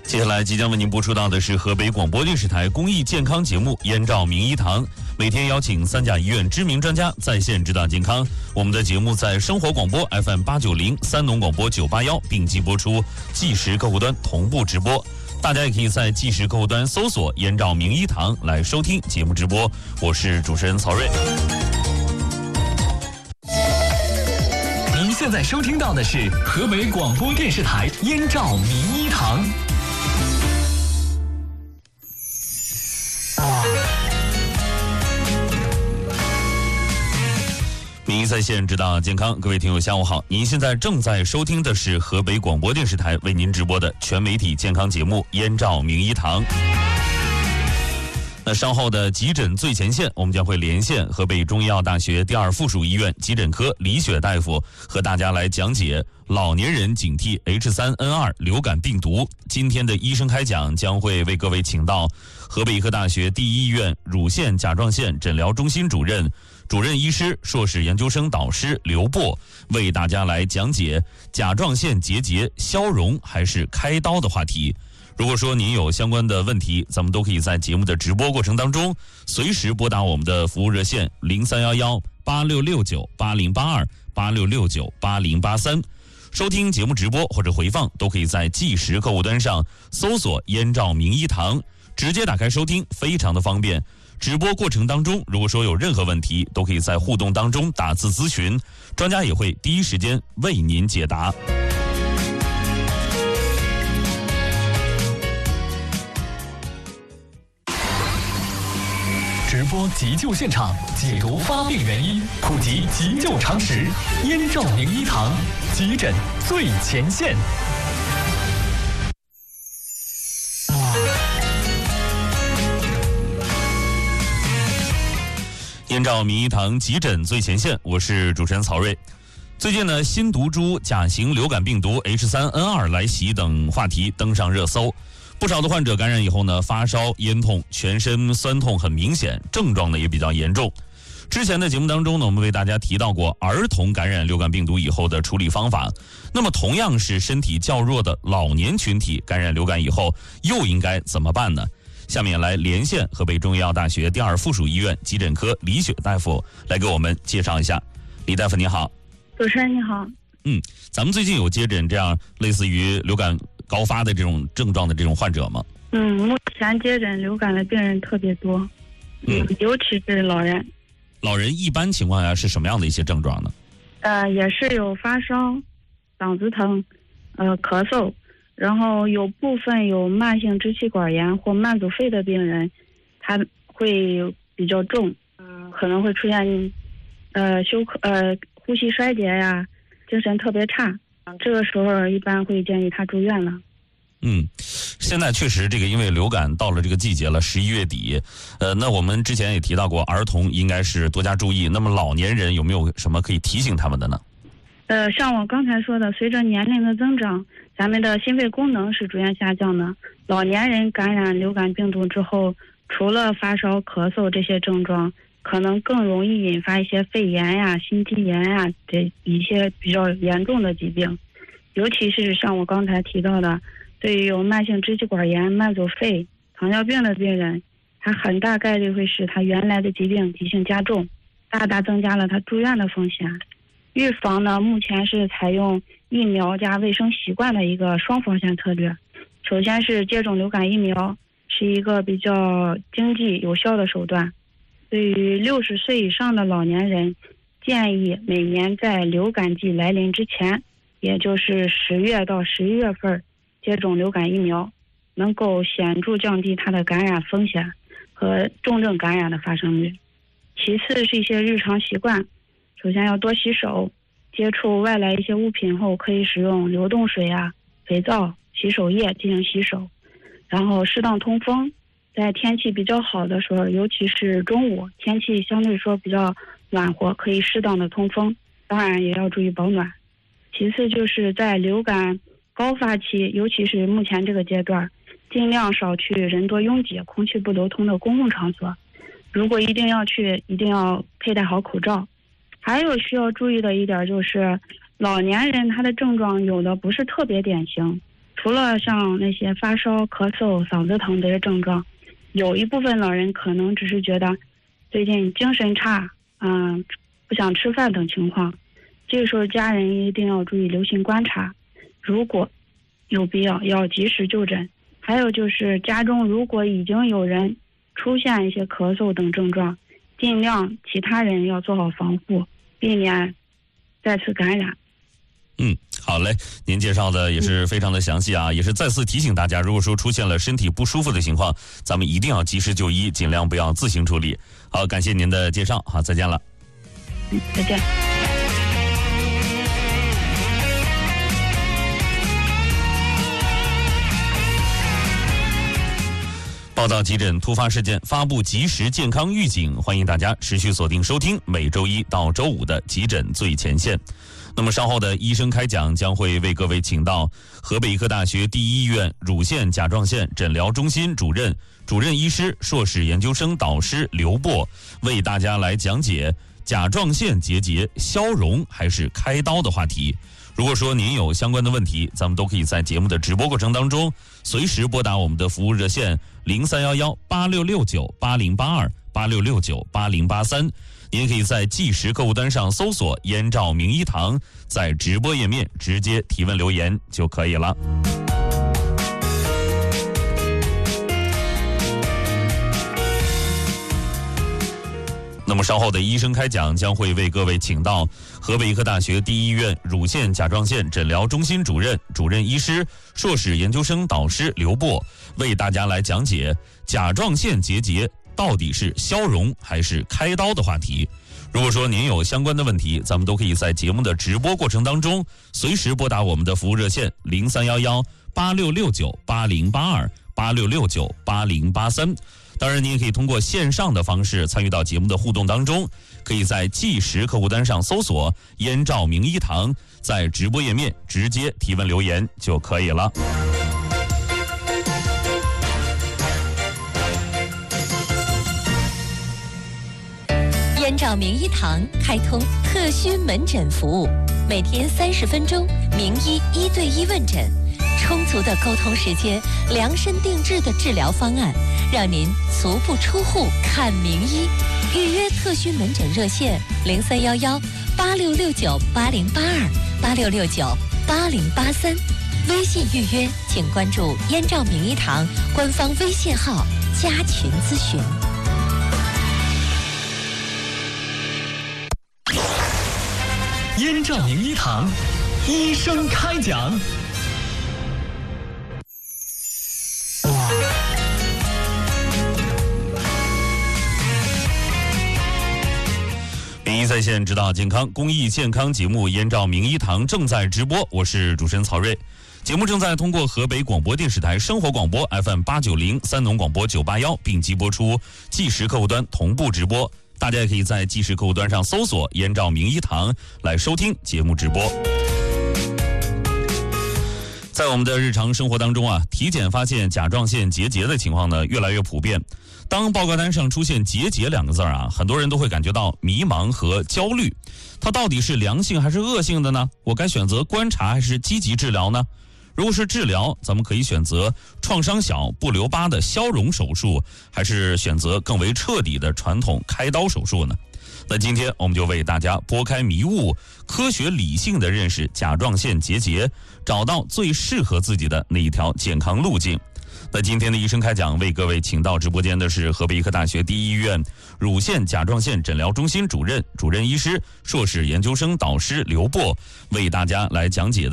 接下来即将为您播出到的是河北广播电视台公益健康节目《燕赵名医堂》，每天邀请3甲医院知名专家在线指导健康。我们的节目在生活广播 FM890、三农广播981并机播出，即时客户端同步直播。大家也可以在即时客户端搜索“燕赵名医堂”来收听节目直播。我是主持人曹睿。 您现在收听到的是河北广播电视台燕赵名医堂。 名医在线指导健康，各位听友下午好，您现在正在收听的是河北广播电视台为您直播的全媒体健康节目《燕赵名医堂》。那稍后的急诊最前线，我们将会连线河北中医药大学第2附属医院急诊科李雪大夫，和大家来讲解老年人警惕 H3N2 流感病毒。今天的医生开讲将会为各位请到河北医科大学第一医院乳腺甲状腺诊疗中心主任医师、硕士研究生导师刘波，为大家来讲解甲状腺结节消融还是开刀的话题。如果说您有相关的问题，咱们都可以在节目的直播过程当中随时拨打我们的服务热线03118669808286698083，收听节目直播或者回放都可以在即时客户端上搜索燕赵名医堂，直接打开收听，非常的方便。直播过程当中，如果说有任何问题，都可以在互动当中打字咨询，专家也会第一时间为您解答。 直播急救现场，解读发病原因，普及急救常识。燕赵名医堂，急诊最前线。 燕赵名医堂急诊最前线，我是主持人曹睿。最近呢，新毒株甲型流感病毒 H3N2 来袭等话题登上热搜。不少的患者感染以后呢，发烧、咽痛、全身酸痛很明显，症状呢也比较严重。之前的节目当中呢，我们为大家提到过儿童感染流感病毒以后的处理方法。那么同样是身体较弱的老年群体感染流感以后，又应该怎么办呢？下面来连线河北中医药大学第2附属医院急诊科李雪大夫来给我们介绍一下。李大夫你好。 主持人你好。 咱们最近有接诊这样类似于流感高发的这种症状的这种患者吗？ 目前接诊流感的病人特别多，尤其是老人。 老人一般情况下是什么样的一些症状呢？ 也是有发烧、嗓子疼、咳嗽，然后有部分有慢性支气管炎或慢阻肺的病人，他会比较重，可能会出现呼吸衰竭呀，精神特别差。这个时候一般会建议他住院了。 现在确实这个因为流感到了这个季节了，11月底，那我们之前也提到过，儿童应该是多加注意。那么老年人有没有什么可以提醒他们的呢？ 像我刚才说的，随着年龄的增长，咱们的心肺功能是逐渐下降的。老年人感染流感病毒之后，除了发烧、咳嗽这些症状，可能更容易引发一些肺炎呀、心肌炎呀这一些比较严重的疾病，尤其是像我刚才提到的，对于有慢性支气管炎、慢阻肺、糖尿病的病人，他很大概率会使他原来的疾病急性加重，大大增加了他住院的风险。预防呢，目前是采用疫苗加卫生习惯的一个双方向策略。首先是接种流感疫苗，是一个比较经济有效的手段。对于60岁以上的老年人，建议每年在流感季来临之前，也就是10月到11月份接种流感疫苗，能够显著降低它的感染风险和重症感染的发生率。其次是一些日常习惯，首先要多洗手，接触外来一些物品后可以使用流动水啊、肥皂、洗手液进行洗手，然后适当通风。在天气比较好的时候，尤其是中午天气相对说比较暖和，可以适当的通风，当然也要注意保暖。其次就是在流感高发期，尤其是目前这个阶段，尽量少去人多拥挤、空气不流通的公共场所。如果一定要去，一定要佩戴好口罩。还有需要注意的一点就是，老年人他的症状有的不是特别典型， 除了像那些发烧、咳嗽、嗓子疼这些症状，有一部分老人可能只是觉得最近精神差，不想吃饭等情况。这个时候家人一定要注意留心观察，如果有必要要及时就诊。还有就是家中如果已经有人出现一些咳嗽等症状，尽量其他人要做好防护，避免再次感染。 好嘞，您介绍的也是非常的详细啊，也是再次提醒大家，如果说出现了身体不舒服的情况，咱们一定要及时就医，尽量不要自行处理。好，感谢您的介绍，好，再见了。 再见。 报道急诊突发事件，发布及时健康预警，欢迎大家持续锁定收听每周一到周五的急诊最前线。那么稍后的医生开讲将会为各位请到河北医科大学第一医院乳腺甲状腺诊疗中心主任医师、硕士研究生导师刘波，为大家来讲解甲状腺结节消融还是开刀的话题。如果说您有相关的问题，咱们都可以在节目的直播过程当中随时拨打我们的服务热线0311-8669-8082 您可以在即时客户端上搜索燕赵名医堂，在直播页面直接提问留言就可以了。那么稍后的医生开讲将会为各位请到河北医科大学第一医院乳腺甲状腺诊疗中心主任医师、硕士研究生导师刘波，为大家来讲解甲状腺结节到底是消融还是开刀的话题。如果说您有相关的问题，咱们都可以在节目的直播过程当中随时拨打我们的服务热线0311-8669-8082 当然，您也可以通过线上的方式参与到节目的互动当中，可以在即时客户端上搜索燕赵名医堂，在直播页面直接提问留言就可以了。 燕赵名医堂开通特需门诊服务，每天30分钟，名医1对1问诊，充足的沟通时间，量身定制的治疗方案，让您足不出户看名医。预约特需门诊热线0311-8669-8082 微信预约请关注燕赵名医堂官方微信号加群咨询。 燕赵名医堂，医生开讲。 名医在线指导健康公益健康节目《燕赵名医堂》正在直播，我是主持人曹睿。节目正在通过河北广播电视台生活广播 FM890、三农广播981并机播出，即时客户端同步直播。大家也可以在即时客户端上搜索燕赵名医堂来收听节目直播。在我们的日常生活当中啊，体检发现甲状腺结节的情况呢越来越普遍。当报告单上出现结节2个字啊，很多人都会感觉到迷茫和焦虑。它到底是良性还是恶性的呢？我该选择观察还是积极治疗呢？如果是治疗，咱们可以选择创伤小不留疤的消融手术，还是选择更为彻底的传统开刀手术呢？那今天我们就为大家拨开迷雾，科学理性的认识甲状腺结节，找到最适合自己的那一条健康路径。那今天的医生开讲为各位请到直播间的是河北医科大学第一医院乳腺甲状腺诊疗中心主任医师、硕士研究生导师刘波，为大家来讲解的